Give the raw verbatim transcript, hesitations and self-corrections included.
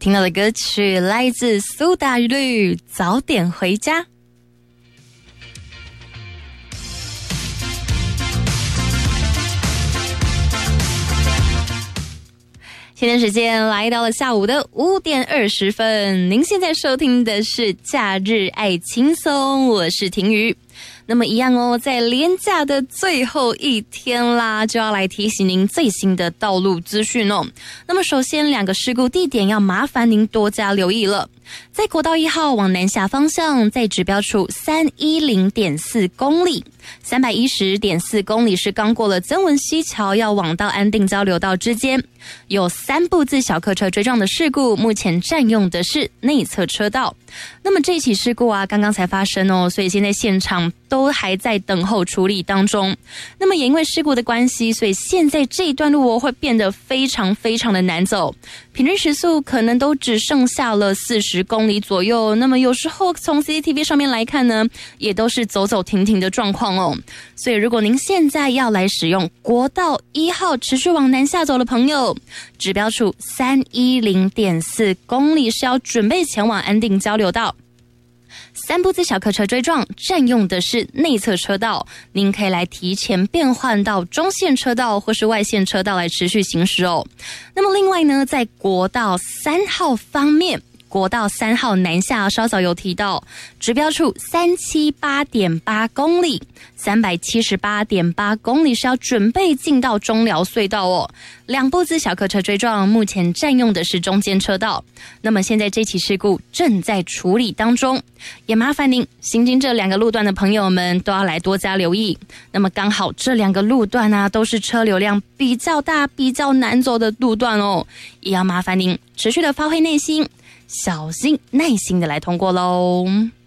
听到的歌曲来自苏打绿，早点回家。现在时间来到了下午的五点二十分，您现在收听的是假日爱轻松，我是婷瑜。那么一样哦，在连假的最后一天啦，就要来提醒您最新的道路资讯哦。那么首先两个事故地点要麻烦您多加留意了。在国道一号往南下方向，在指标处三一零点四公里，三百一十点四公里是刚过了曾文溪桥，要往到安定交流道之间，有三部自小客车追撞的事故，目前占用的是内侧车道。那么这起事故啊，刚刚才发生哦，所以现在现场都还在等候处理当中。那么也因为事故的关系，所以现在这一段路哦会变得非常非常的难走，平均时速可能都只剩下了四十公里左右。那么有时候从 C C T V 上面来看呢，也都是走走停停的状况哦。所以如果您现在要来使用国道一号持续往南下走的朋友，指标处三一零点四公里是要准备前往安定交流道。三部自小客车追撞，占用的是内侧车道，您可以来提前变换到中线车道或是外线车道来持续行驶哦。那么另外呢，在国道三号方面，国道三号南下稍早有提到，指标处三七八点八公里，三百七十八点八公里是要准备进到中寮隧道哦。两部自小客车追撞，目前占用的是中间车道。那么现在这起事故正在处理当中，也麻烦您行经这两个路段的朋友们都要来多加留意。那么刚好这两个路段啊，都是车流量比较大、比较难走的路段哦，也要麻烦您持续的发挥耐心，小心耐心的来通过喽。